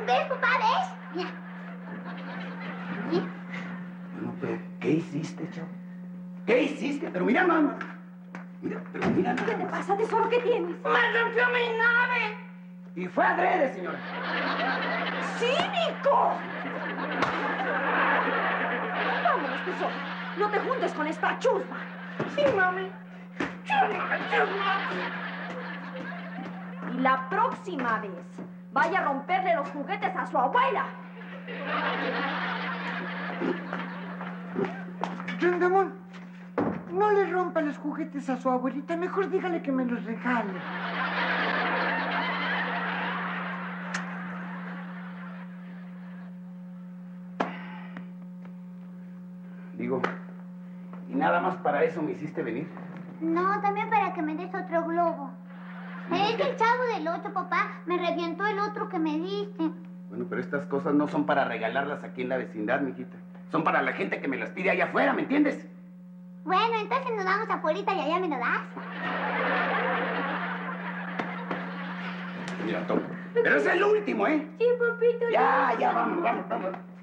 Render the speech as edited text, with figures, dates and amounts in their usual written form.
¿Ves, papá? ¿Ves? Mira. No, pero ¿qué hiciste, chavo? ¿Qué hiciste? Pero mira, mamá. Mira, pero mira nada. ¿Qué te pasa, tesoro? ¿Qué tienes? ¡Me rompió mi nave! Y fue adrede, señora. ¡Cínico! Vámonos, tesoro. No te juntes con esta chusma. Sí, mami. Chusma, chusma. Y la próxima vez vaya a romperle los juguetes a su abuela. Rondamón, no le rompa los juguetes a su abuelita. Mejor dígale que me los regale. Digo, ¿y nada más para eso me hiciste venir? No, también para que me des otro globo. Es que el Chavo del 8, papá, me revientó el otro que me diste. Bueno, pero estas cosas no son para regalarlas aquí en la vecindad, mijita. Son para la gente que me las pide allá afuera, ¿me entiendes? Bueno, entonces nos vamos afuera y allá me lo das. Mira, toma. Pero es el último, ¿eh? Sí, papito. Ya, vamos.